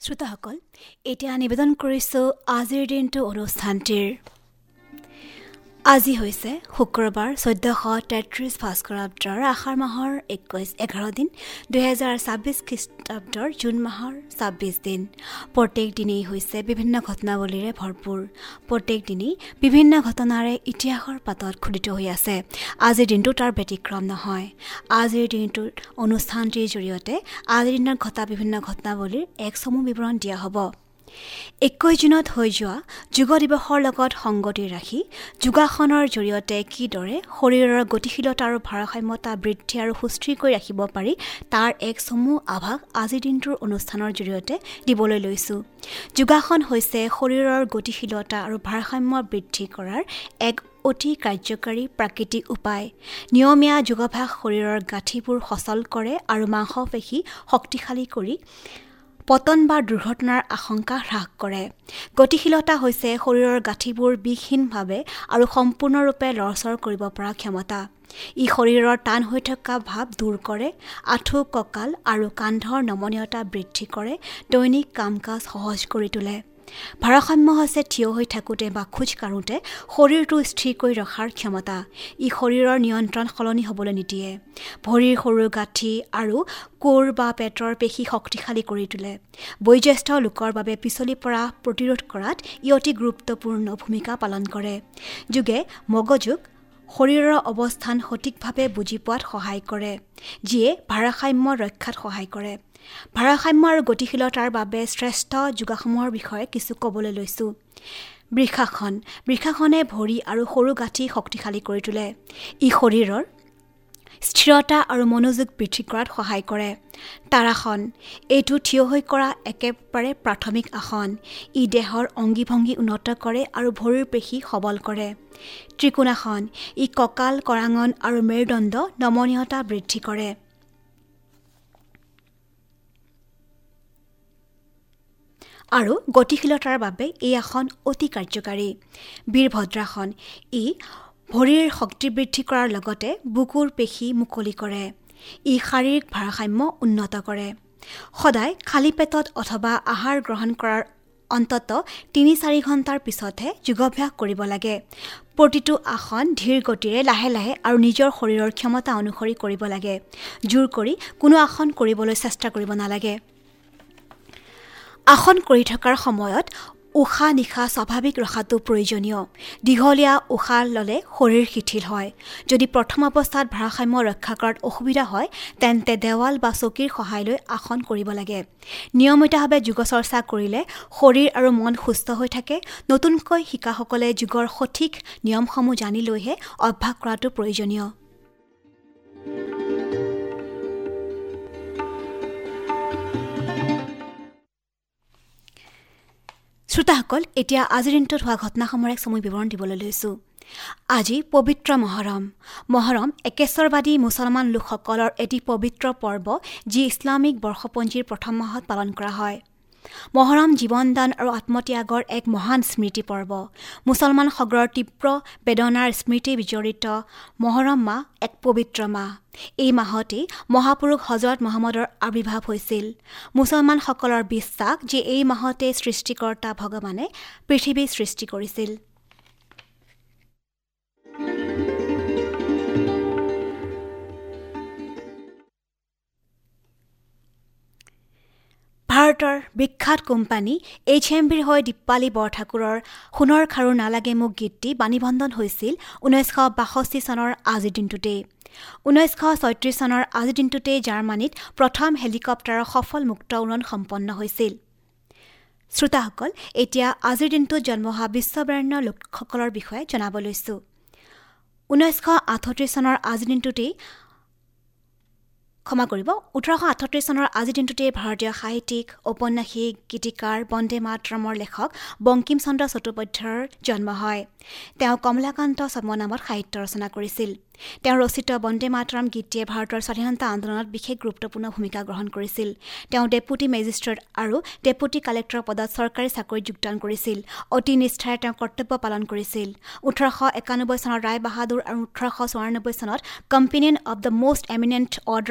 শ্ৰোতাসকল এতিয়া নিবেদন কৰিছো আজিৰ দিনটো অনুষ্ঠানটিৰ আজি হৈছে শুক্ৰবাৰ 1433 ভাস্কৰাব্দৰ আহাৰ মাহৰ 11 দিন 2026 খ্ৰীষ্টাব্দৰ জুন মাহৰ 26 দিন প্ৰত্যেক দিনেই হৈছে বিভিন্ন ঘটনাৱলীৰে ভৰপূৰ প্ৰত্যেক দিনেই বিভিন্ন ঘটনাৰে ইতিহাসৰ পাতত খোদিত হৈ আছে আজিৰ দিনটো তাৰ ব্যতিক্ৰম নহয় আজিৰ দিনটোৰ অনুষ্ঠানটিৰ জৰিয়তে আজিৰ দিনত ঘটা বিভিন্ন ঘটনাৱলীৰ এক চমু বিৱৰণ দিয়া হ'ব 21 জুনত হৈ যোৱা যোগ দিৱসৰ লগত সংগতি ৰাখি যোগাসনৰ জৰিয়তে কিদৰে শৰীৰৰ গতিশীলতা আৰু ভাৰসাম্যতা বৃদ্ধি আৰু সুস্থিৰ কৰি ৰাখিব পাৰি তাৰ এক চমু আভাস আজিৰ দিনটোৰ অনুষ্ঠানৰ জৰিয়তে দিবলৈ লৈছো যোগাসন হৈছে শৰীৰৰ গতিশীলতা আৰু ভাৰসাম্য বৃদ্ধি কৰাৰ এক অতি কাৰ্যকাৰী প্ৰাকৃতিক উপায় নিয়মীয়া যোগাভ্যাস শৰীৰৰ গাঁঠিবোৰ সচল কৰে আৰু মাংসপেশী শক্তিশালী কৰি পতন বা দুৰ্ঘটনাৰ আশংকা হ্ৰাস কৰে গতিশীলতা হৈছে শৰীৰৰ গাঁঠিবোৰ বিহীনভাৱে আৰু সম্পূৰ্ণৰূপে লৰচৰ কৰিব পৰা ক্ষমতা ই শৰীৰৰ টান হৈ থকা ভাৱ দূৰ কৰে আঁঠু কঁকাল আৰু কান্ধৰ নমনীয়তা বৃদ্ধি কৰে দৈনিক কাম-কাজ সহজ কৰি তোলে ভাৰসাম্য হৈছে থিয় হৈ থাকোঁতে বা খোজ কাঢ়োঁতে শৰীৰটো স্থিৰ কৰি ৰখাৰ ক্ষমতা ই শৰীৰৰ নিয়ন্ত্ৰণ সলনি হ'বলৈ নিদিয়ে ভৰিৰ সৰু গাঁঠি আৰু কোৰ বা পেটৰ পেশী শক্তিশালী কৰি তোলে বয়োজ্যেষ্ঠ লোকৰ বাবে পিছলি পৰা প্ৰতিৰোধ কৰাত ই অতি গুৰুত্বপূৰ্ণ ভূমিকা পালন কৰে যোগে মগজুক শৰীৰৰ অৱস্থান সঠিকভাৱে বুজি পোৱাত সহায় কৰে যিয়ে ভাৰসাম্য ৰক্ষাত সহায় কৰে ভাৰসাম্য আৰু গতিশীলতাৰ বাবে শ্ৰেষ্ঠ যোগাসনৰ বিষয়ে কিছু ক'বলৈ লৈছোঁ বৃক্ষাসনে ভৰি আৰু সৰু গাঁঠি শক্তিশালী কৰি তোলে ই শৰীৰৰ স্থিৰতা আৰু মনোযোগ বৃদ্ধি কৰাত সহায় কৰে তাৰাসন এইটো থিয় হৈ কৰা একেবাৰে প্ৰাথমিক আসন ই দেহৰ অংগী-ভংগী উন্নত কৰে আৰু ভৰিৰ পেশী সবল কৰে ত্ৰিকোণাসন ই কঁকাল কৰাঙন আৰু মেৰুদণ্ড নমনীয়তা বৃদ্ধি কৰে আৰু গতিশীলতাৰ বাবে এই আসন অতি কাৰ্যকাৰী বীৰভদ্ৰাসন ই ভৰিৰ শক্তি বৃদ্ধি কৰাৰ লগতে বুকুৰ পেশী মুকলি কৰে ই শাৰীৰিক ভাৰসাম্য উন্নত কৰে সদায় খালী পেটত অথবা আহাৰ গ্ৰহণ কৰাৰ অন্তত ৩-৪ ঘণ্টাৰ পিছতহে যোগাভ্যাস কৰিব লাগে প্ৰতিটো আসন ধীৰ গতিৰে লাহে লাহে আৰু নিজৰ শৰীৰৰ ক্ষমতা অনুসৰি কৰিব লাগে জোৰ কৰি কোনো আসন কৰিবলৈ চেষ্টা কৰিব নালাগে আসন কৰি থকাৰ সময়ত উশাহ নিশা স্বাভাৱিক ৰখাটো প্ৰয়োজনীয় দীঘলীয়া উশাহ ল'লে শৰীৰ শিথিল হয় যদি প্ৰথম অৱস্থাত ভাৰসাম্য ৰক্ষা কৰাত অসুবিধা হয় তেন্তে দেৱাল বা চকীৰ সহায় লৈ আসন কৰিব লাগে নিয়মিতভাৱে যোগ চৰ্চা কৰিলে শৰীৰ আৰু মন সুস্থ হৈ থাকে নতুনকৈ শিকাসকলে যোগৰ সঠিক নিয়মসমূহ জানি লৈহে অভ্যাস কৰাটো প্ৰয়োজনীয় শ্ৰোতাসকল এতিয়া আজিৰ দিনটোত হোৱা ঘটনাসমূহৰ এক চমু বিৱৰণ দিবলৈ লৈছোঁ আজি পবিত্ৰ মহৰম একেশ্বৰবাদী মুছলমান লোকসকলৰ এটি পবিত্ৰ পৰ্ব যি ইছলামিক বৰ্ষপঞ্জীৰ প্ৰথম মাহত পালন কৰা হয় মহৰম জীৱনদান আৰু আত্মত্যাগৰ এক মহান স্মৃতি পৰ্ব মুছলমান সগৰৰ তীব্ৰ বেদনাৰ স্মৃতি বিজড়িত মহৰম মাহ এক পবিত্ৰ মাহ এই মাহতেই মহাপুৰুষ হজৰত মহম্মদৰ আবিৰ্ভাৱ হৈছিল মুছলমানসকলৰ বিশ্বাস যে এই মাহতে সৃষ্টিকৰ্তা ভগৱানে পৃথিৱী সৃষ্টি কৰিছিল ভাৰতৰ বিখ্যাত কোম্পানী HMVৰ হৈ দীপালী বৰঠাকুৰৰ সোণৰ খাৰু নালাগে মোক গীতটি বাণীবন্ধন হৈছিল 1962 চনৰ আজিৰ দিনটোতেই 1936 চনৰ আজিৰ দিনটোতেই জাৰ্মানীত প্ৰথম হেলিকপ্টাৰৰ সফল মুক্ত উৰণ সম্পন্ন হৈছিল শ্ৰোতাসকল এতিয়া আজিৰ দিনটোত জন্ম হোৱা বিশ্ববৰেণ্য লোকসকলৰ বিষয়ে জনাব লৈছোঁ 1938 চনৰ আজিৰ দিনটোতেই 1838 চনৰ আজিৰ দিনটোতেই ভাৰতীয় সাহিত্যিক ঔপন্যাসিক গীতিকাৰ বন্দে মাতৰমৰ লেখক বংকিম চন্দ্ৰ চট্টোপাধ্যায়ৰ জন্ম হয় তেওঁ কমলাকান্ত ছদ্মনামত সাহিত্য ৰচনা কৰিছিল তেওঁ ৰচিত বন্দে মাতৰম গীতটিয়ে ভাৰতৰ স্বাধীনতা আন্দোলনত বিশেষ গুৰুত্বপূৰ্ণ ভূমিকা গ্ৰহণ কৰিছিল তেওঁ ডেপুটি মেজিষ্ট্ৰেট আৰু ডেপুটি কালেক্টৰ পদত চৰকাৰী চাকৰিত যোগদান কৰিছিল অতি নিষ্ঠাৰে তেওঁ কৰ্তব্য পালন কৰিছিল 1891 চনত ৰায় বাহাদুৰ আৰু 1894 চনত companion of the most এমিনেণ্ট order